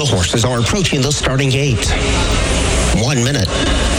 horses are approaching the starting gate. 1 minute.